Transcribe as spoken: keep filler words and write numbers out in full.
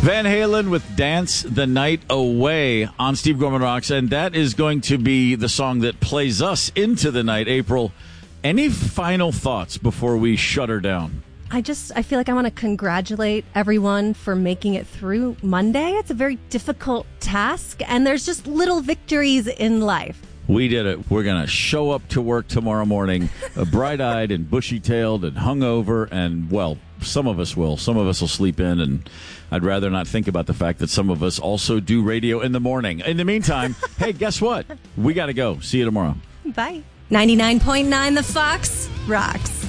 Van Halen with Dance the Night Away on Steve Gorman Rocks, and that is going to be the song that plays us into the night. April, any final thoughts before we shut her down? I just, I feel like I want to congratulate everyone for making it through Monday. It's a very difficult task, and there's just little victories in life. We did it. We're going to show up to work tomorrow morning, uh, bright-eyed and bushy-tailed and hungover, and, well, some of us will. Some of us will sleep in, and I'd rather not think about the fact that some of us also do radio in the morning. In the meantime, hey, guess what? We got to go. See you tomorrow. Bye. ninety-nine point nine The Fox rocks.